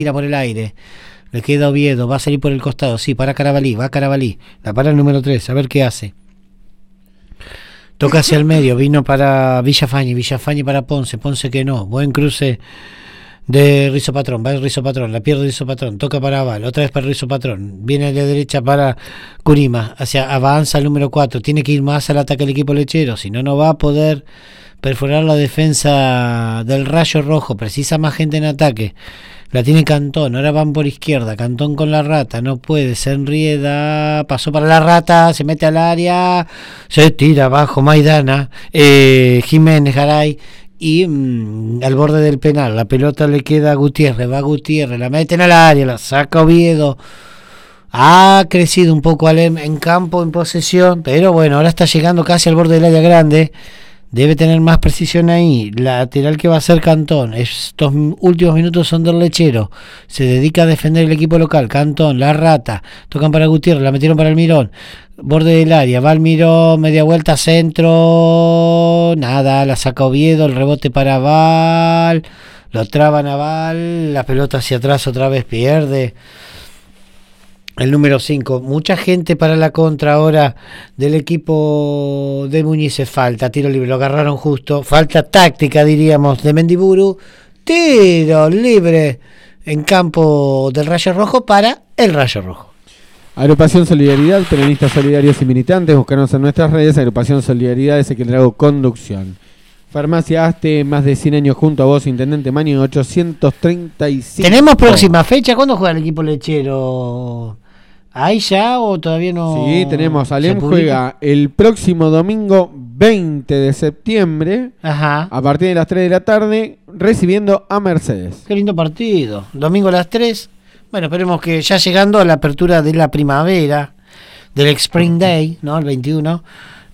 tira por el aire. Le queda Oviedo, va a salir por el costado. Sí, para Carabalí, va Carabalí. La para el número 3, a ver qué hace. Toca hacia el medio, vino para Villafañe para Ponce que no. Buen cruce de Rizo Patrón, va el Rizo Patrón, la pierde Rizo Patrón, toca para Aval, otra vez para Rizo Patrón, viene a la derecha para Curima, avanza el número 4, tiene que ir más al ataque del equipo lechero, si no, no va a poder perforar la defensa del Rayo Rojo, precisa más gente en ataque, la tiene Cantón, ahora van por izquierda, Cantón con la Rata, no puede, se enrieda, pasó para la Rata, se mete al área, se tira abajo Maidana, Jiménez Garay, y al borde del penal, la pelota le queda a Gutiérrez, va Gutiérrez, la meten al área, la saca Oviedo, ha crecido un poco Alem en campo, en posesión, pero bueno, ahora está llegando casi al borde del área grande, debe tener más precisión ahí, lateral que va a ser Cantón, estos últimos minutos son del lechero, se dedica a defender el equipo local, Cantón, la Rata, tocan para Gutiérrez, la metieron para el Mirón, borde del área, va el Mirón, media vuelta, centro, nada, la saca Oviedo, el rebote para Val, lo traban a Val, la pelota hacia atrás otra vez pierde el número 5, mucha gente para la contra ahora del equipo de Muñiz, falta, tiro libre, lo agarraron justo, falta táctica diríamos de Mendiburu, tiro libre en campo del Rayo Rojo para el Rayo Rojo. Agrupación Solidaridad, peronistas solidarios y militantes, buscarnos en nuestras redes. Agrupación Solidaridad, Ezequiel Drago, conducción. Farmacia Aste, más de 100 años junto a vos, Intendente Maño, 835. ¿Tenemos próxima fecha? ¿Cuándo juega el equipo lechero? ¿Hay ya o todavía no? Sí, tenemos. Alem juega el próximo domingo 20 de septiembre, ajá, a partir de las 3 de la tarde, recibiendo a Mercedes. Qué lindo partido. Domingo a las 3. Bueno, esperemos que ya llegando a la apertura de la primavera, del Spring Day, ¿no? El 21,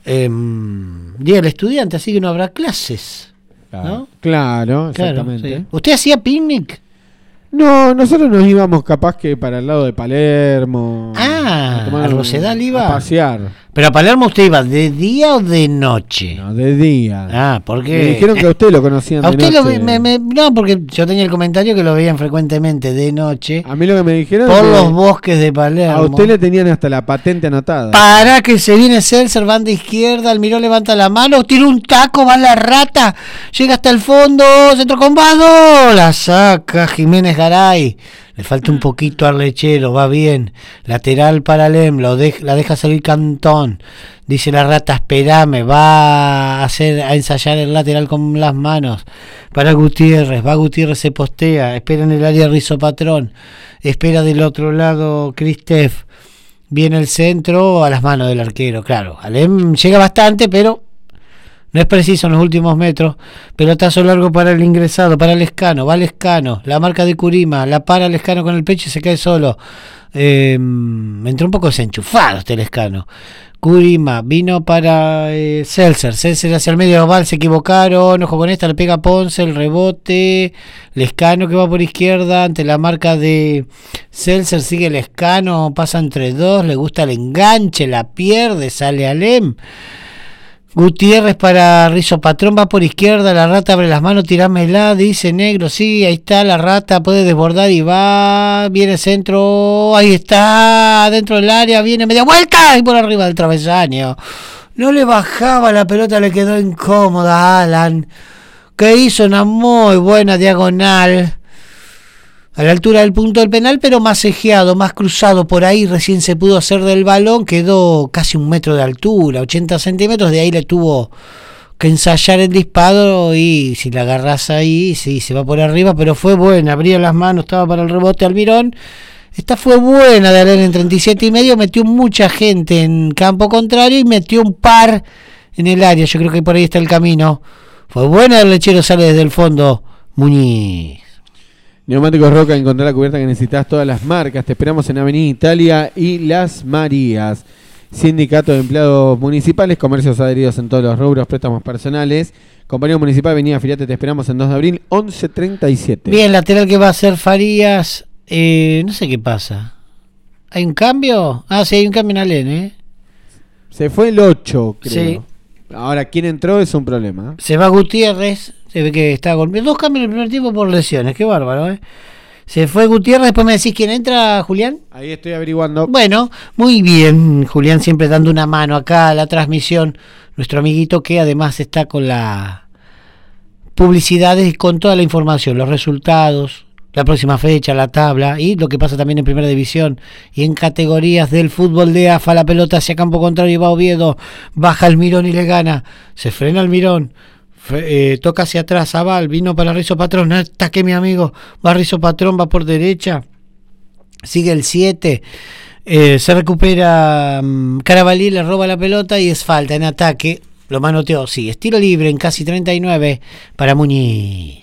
Día del Estudiante, así que no habrá clases, ¿no? Claro, exactamente. Sí. ¿Usted hacía picnic? No, nosotros nos íbamos capaz que para el lado de Palermo. ¿A Rosedal iba? A pasear. ¿Pero a Palermo usted iba de día o de noche? No, de día. Porque me dijeron que a usted lo conocían a de usted noche. No, porque yo tenía el comentario que lo veían frecuentemente de noche. A mí lo que me dijeron por es que los bosques de Palermo. A usted le tenían hasta la patente anotada. Para que se viene Celser, banda izquierda, Almirón levanta la mano, tira un taco, va la Rata, llega hasta el fondo, centro combado, la saca Jiménez Garay. Le falta un poquito al lechero, va bien. Lateral para Alem, la deja salir Cantón. Dice la Rata, esperame, va a ensayar el lateral con las manos. Para Gutiérrez, va Gutiérrez, se postea, espera en el área Rizo Patrón. Espera del otro lado Cristef. Viene el centro a las manos del arquero, claro. Alem llega bastante, pero no es preciso en los últimos metros. Pelotazo largo para el ingresado, para Lescano, va Lescano, la marca de Curima, la para Lescano con el pecho y se cae solo. Entró un poco desenchufado este Lescano. Curima vino para Celser hacia el medio oval, se equivocaron, ojo con esta, le pega Ponce, el rebote, Lescano que va por izquierda ante la marca de Celser, sigue Lescano, pasa entre dos, le gusta el enganche, la pierde, sale Alem. Gutiérrez para Rizo Patrón, va por izquierda, la Rata abre las manos, tirámela, dice Negro, sí, ahí está la Rata, puede desbordar y va, viene centro, ahí está, dentro del área, viene media vuelta y por arriba del travesaño. No le bajaba la pelota, le quedó incómoda a Alan, que hizo una muy buena diagonal a la altura del punto del penal, pero más ejeado, más cruzado por ahí, recién se pudo hacer del balón, quedó casi 1 metro de altura, 80 centímetros, de ahí le tuvo que ensayar el disparo y si la agarras ahí, sí, se va por arriba, pero fue buena, abría las manos, estaba para el rebote Almirón, esta fue buena de Alén en 37 y medio, metió mucha gente en campo contrario y metió un par en el área, yo creo que por ahí está el camino, fue buena del lechero, sale desde el fondo Muñiz. Neumáticos Roca, encontrá la cubierta que necesitas, todas las marcas. Te esperamos en Avenida Italia y Las Marías. Sindicato de Empleados Municipales, comercios adheridos en todos los rubros, préstamos personales. Compañero Municipal, Avenida Afiliate, te esperamos en 2 de abril, 11:37. Bien, lateral que va a ser Farías. No sé qué pasa. ¿Hay un cambio? Sí, hay un cambio en Alén, Se fue el 8, creo. Sí. Ahora, ¿quién entró? Es un problema. Se va Gutiérrez. Se ve que está golpeado. 2 cambios en el primer tiempo por lesiones. Qué bárbaro, Se fue Gutiérrez, después me decís quién entra, Julián. Ahí estoy averiguando. Bueno, muy bien, Julián siempre dando una mano acá a la transmisión. Nuestro amiguito que además está con la publicidades y con toda la información, los resultados, la próxima fecha, la tabla y lo que pasa también en primera división y en categorías del fútbol de AFA. La pelota hacia campo contrario y va Oviedo, baja el Mirón y le gana, se frena el Mirón, toca hacia atrás a Val, vino para Rizo Patrón, ataque mi amigo, va Rizo Patrón, va por derecha, sigue el 7, se recupera Carabalí, le roba la pelota y es falta en ataque, lo manoteó, sí, estilo libre en casi 39 para Muñiz.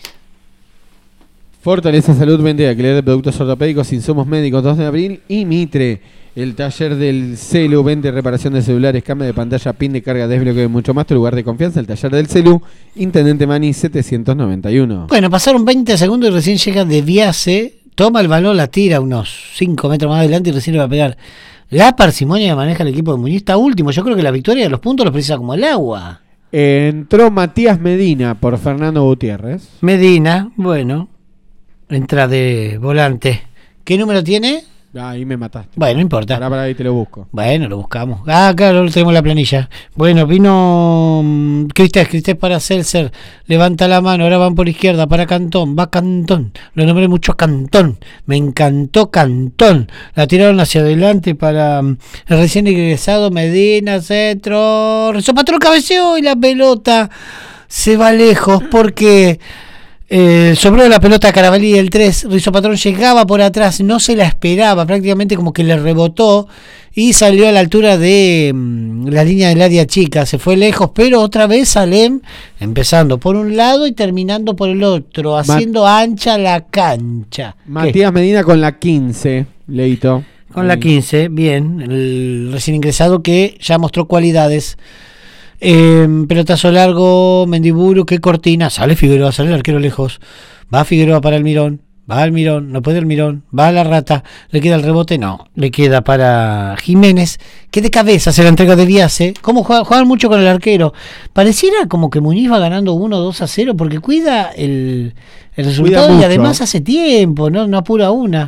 Fortaleza Salud vende alquiler de productos ortopédicos, insumos médicos 2 de abril y Mitre. El taller del Celu vende reparación de celulares, cambio de pantalla, pin de carga, desbloqueo y mucho más. Tu lugar de confianza, el taller del Celu, Intendente Mani 791. Bueno, pasaron 20 segundos y recién llega De Viase, toma el balón, la tira unos 5 metros más adelante y recién le va a pegar. La parsimonia que maneja el equipo de Muñiz está último. Yo creo que la victoria de los puntos los precisa como el agua. Entró Matías Medina por Fernando Gutiérrez. Medina, bueno. Entra de volante. ¿Qué número tiene? Ahí me mataste. Bueno, no importa. Para ahí te lo busco. Bueno, lo buscamos. Ah, claro, lo tenemos en la planilla. Bueno, vino Cristés para Celser. Levanta la mano, ahora van por izquierda para Cantón. Va Cantón. Lo nombré mucho Cantón. Me encantó Cantón. La tiraron hacia adelante para el recién egresado Medina, centro. Rizo Patrón cabeceó y la pelota se va lejos porque... sobró la pelota a Carabalí el 3, Rizo Patrón llegaba por atrás, no se la esperaba, prácticamente como que le rebotó y salió a la altura de la línea del área chica, se fue lejos, pero otra vez Salem empezando por un lado y terminando por el otro, haciendo ancha la cancha. Matías Medina con la 15, Leito. Con la 15, bien, el recién ingresado que ya mostró cualidades. Pelotazo largo, Mendiburu, que cortina, sale Figueroa, sale el arquero lejos, va Figueroa para el Mirón, va al Mirón, no puede el Mirón, va a la Rata, le queda el rebote, no, le queda para Jiménez, que de cabeza se la entrega de Viase. Como juegan mucho con el arquero, pareciera como que Muñiz va ganando 1-2-0 porque cuida el resultado cuida y además hace tiempo, no apura una.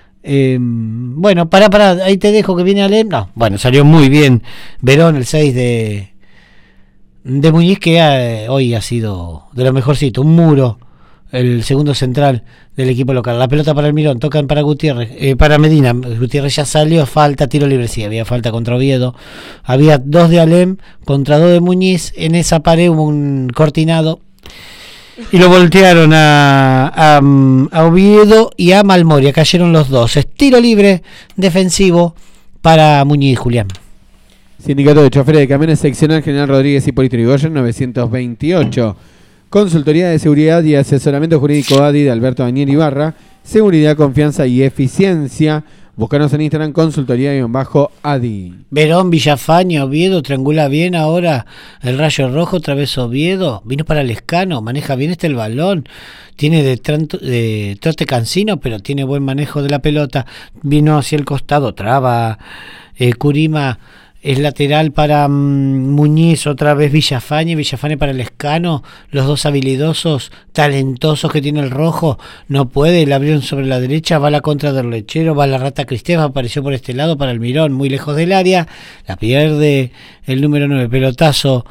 Bueno, para, ahí te dejo que viene Alem, no, bueno, salió muy bien Verón, el 6 de Muñiz, que hoy ha sido de lo mejorcito, un muro, el segundo central del equipo local. La pelota para el Mirón, tocan para Gutiérrez, para Medina. Gutiérrez ya salió, falta, tiro libre, sí, había falta contra Oviedo. Había 2 de Alem contra 2 de Muñiz. En esa pared hubo un cortinado y lo voltearon a Oviedo y a Malmoria. Cayeron los dos. Es tiro libre defensivo para Muñiz, Julián. Sindicato de Choferes de Camiones Seccional General Rodríguez Hipólito Yrigoyen 928. Consultoría de Seguridad y Asesoramiento Jurídico ADI de Alberto Daniel Ibarra. Seguridad, confianza y eficiencia. Búscanos en Instagram, consultoría-ADI. Verón, Villafañe, Oviedo, triangula bien ahora el Rayo Rojo, otra vez Oviedo. Vino para Lescano, maneja bien el balón. Tiene de trote cansino, pero tiene buen manejo de la pelota. Vino hacia el costado, traba Curima. Es lateral para Muñiz, otra vez Villafañe para Lescano, los dos habilidosos, talentosos que tiene el rojo, no puede, le abrieron sobre la derecha, va la contra del Lechero, va la Rata Cristés, apareció por este lado para el Mirón, muy lejos del área, la pierde el número 9, pelotazo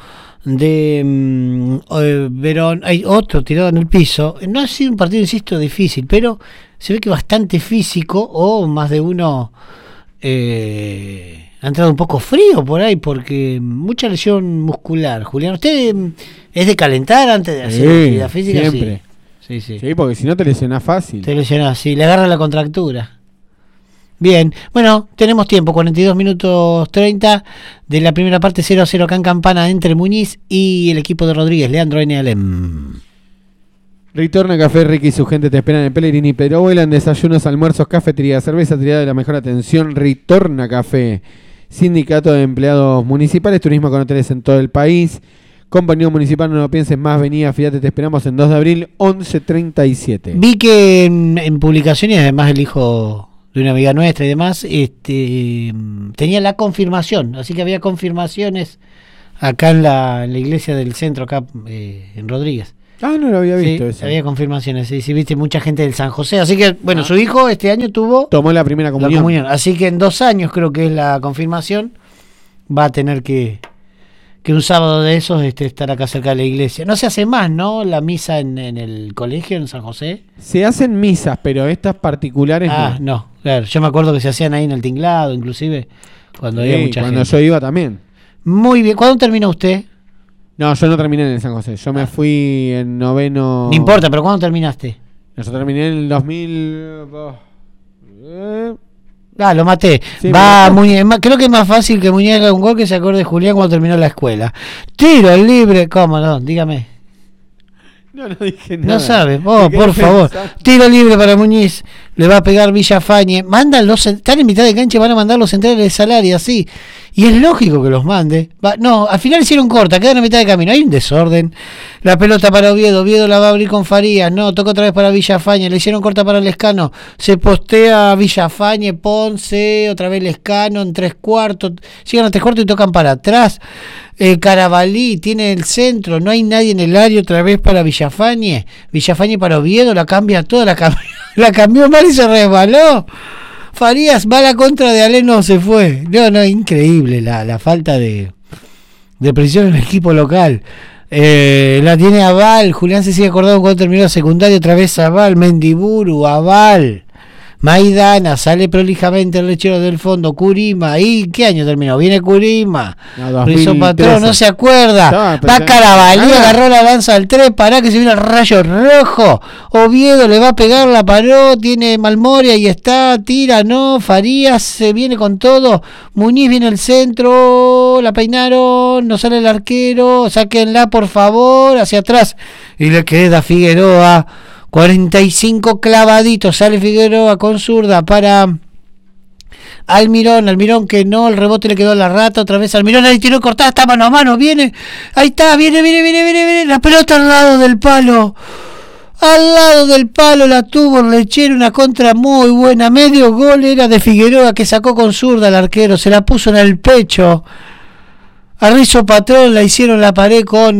de Verón, hay otro tirado en el piso, no ha sido un partido, insisto, difícil, pero se ve que bastante físico, o más de uno... ha entrado un poco frío por ahí porque mucha lesión muscular. Julián, ¿usted es de calentar antes de hacer actividad física? Siempre. Sí, porque si no te lesionás fácil. Te lesionás, sí, le agarra la contractura. Bien, bueno, tenemos tiempo, 42 minutos 30 de la primera parte, 0-0 acá en Campana entre Muñiz y el equipo de Rodríguez, Leandro N. Alem. Ritorna Café, Ricky y su gente te esperan en Pellegrini, pero vuelan desayunos, almuerzos, cafetería, cerveza, tirada de la mejor atención. Ritorna Café. Sindicato de Empleados Municipales, turismo con hoteles en todo el país. Compañía Municipal, no lo pienses más, venía, fíjate, te esperamos en 2 de abril, 11:37. Vi que en publicaciones, además el hijo de una amiga nuestra y demás, tenía la confirmación, así que había confirmaciones acá en la iglesia del centro, acá en Rodríguez. Ah, no lo había visto Sí, eso. había confirmaciones, sí, viste mucha gente del San José. Así que, bueno, su hijo este año Tomó la primera la comunión. comunión. Así que en 2 años creo que es la confirmación. Va a tener que un sábado de esos estar acá cerca de la iglesia. No se hace más, ¿no? La misa en el colegio en San José. Se hacen misas, pero estas particulares No, claro. Yo me acuerdo que se hacían ahí en el tinglado, inclusive, cuando había mucha cuando gente. yo iba también. Muy bien. ¿Cuándo terminó usted? No, yo no terminé en el San José. Yo me fui en noveno. No importa, pero ¿cuándo terminaste? Yo terminé en el 2000. Lo maté. Sí, Va, me Muñez. Creo que es más fácil que Muñez haga un gol que se acorde de Julián cuando terminó la escuela. Tiro libre. ¿Cómo no? Dígame. No dije nada. No sabe. Por favor. Tiro libre para Muñiz. Le va a pegar Villafañe. Mandan están en mitad de cancha y van a mandar los centrales de Salaria, así. Y es lógico que los mande. No, al final hicieron corta, quedan a mitad de camino. Hay un desorden. La pelota para Oviedo. Oviedo la va a abrir con Farías. No, toca otra vez para Villafañe. Le hicieron corta para Lescano. Se postea Villafañe, Ponce, otra vez Lescano en 3/4. Llegan a 3/4 y tocan para atrás. Carabalí tiene el centro. No hay nadie en el área, otra vez para Villafañe. Villafañe para Oviedo. La cambia toda. La cambió mal y se resbaló. Farías va a la contra de Alén, no se fue. No, increíble la falta de precisión en el equipo local. La tiene Aval. Julián se sigue acordando cuando terminó la secundaria. Otra vez Aval, Mendiburu, Aval, Maidana, sale prolijamente el lechero del fondo, Curima. ¿Y qué año terminó? Viene Curima. Rizzo Patrón, no se acuerda. Va Carabalí, agarró la lanza al 3, pará que se viene el rayo rojo. Oviedo le va a pegar, la paró, tiene Malmoria y está, tira, no. Farías se viene con todo. Muñiz viene al centro, la peinaron, no sale el arquero, sáquenla por favor, hacia atrás. Y le queda Figueroa. 45 clavaditos, sale Figueroa con zurda para Almirón que no, el rebote le quedó a la rata, otra vez Almirón, ahí tiró cortada, está mano a mano, viene, ahí está, viene, la pelota al lado del palo la tuvo el lechero, una contra muy buena, medio gol era de Figueroa que sacó con zurda al arquero, se la puso en el pecho, a Rizzo Patrón la hicieron la pared con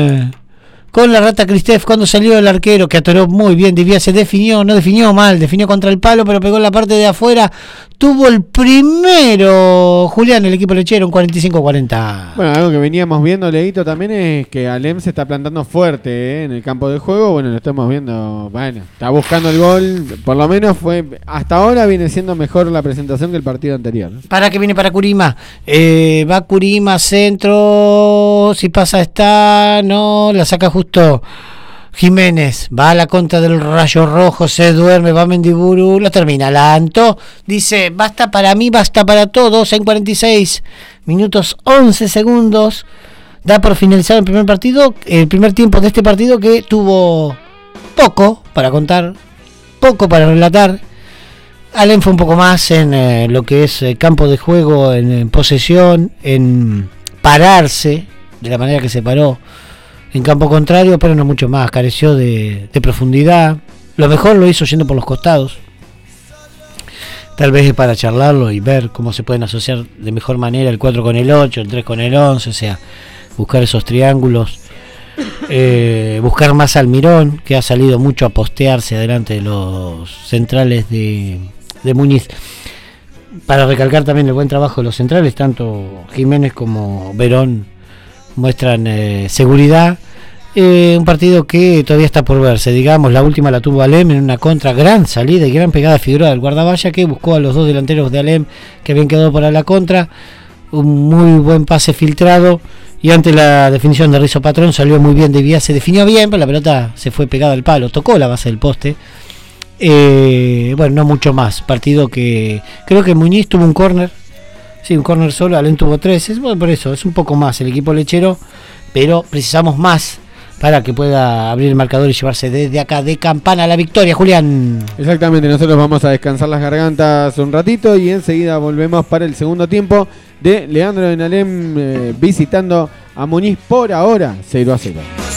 la rata Cristef cuando salió el arquero que atoró muy bien, se definió mal, definió contra el palo pero pegó en la parte de afuera, tuvo el primero Julián, el equipo lechero, un 45-40. Bueno, algo que veníamos viendo, Leito, también es que Alem se está plantando fuerte en el campo de juego, bueno, lo estamos viendo, está buscando el gol, por lo menos hasta ahora viene siendo mejor la presentación que el partido anterior. ¿Para qué viene para Curima? Va Curima, centro, si pasa está, no, la saca justo Jiménez, va a la contra del rayo rojo, se duerme, va Mendiburu, lo termina, la Anto, dice, basta para mí, basta para todos, en 46 minutos 11 segundos, da por finalizado el primer tiempo de este partido que tuvo poco para contar, poco para relatar. Alem fue un poco más en lo que es campo de juego, en posesión, en pararse, de la manera que se paró en campo contrario, pero no mucho más, careció de profundidad. Lo mejor lo hizo yendo por los costados. Tal vez es para charlarlo y ver cómo se pueden asociar de mejor manera el 4 con el 8, el 3 con el 11, o sea, buscar esos triángulos. Buscar más Almirón, que ha salido mucho a postearse adelante de los centrales de Muñiz. Para recalcar también el buen trabajo de los centrales, tanto Jiménez como Verón muestran seguridad. Un partido que todavía está por verse, digamos, la última la tuvo Alem en una contra, gran salida y gran pegada a Figueroa del guardavalla, que buscó a los dos delanteros de Alem que habían quedado para la contra, un muy buen pase filtrado y ante la definición de Rizzo Patrón salió muy bien, se definió bien, pero la pelota se fue pegada al palo, tocó la base del poste. Bueno, no mucho más, partido que creo que Muñiz tuvo un córner. Sí, un córner solo, Alem tuvo 3. Bueno, por eso, es un poco más el equipo lechero, pero precisamos más para que pueda abrir el marcador y llevarse desde acá de campana la victoria, Julián. Exactamente, nosotros vamos a descansar las gargantas un ratito y enseguida volvemos para el segundo tiempo de Leandro en Alem visitando a Muñiz, por ahora 0-0.